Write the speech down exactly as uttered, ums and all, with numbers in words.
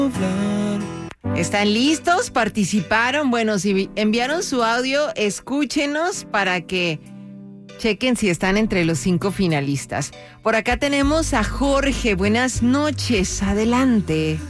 ¿Están listos? ¿Participaron? Bueno, si enviaron su audio, escúchenos para que chequen si están entre los cinco finalistas. Por acá tenemos a Jorge. Buenas noches, adelante.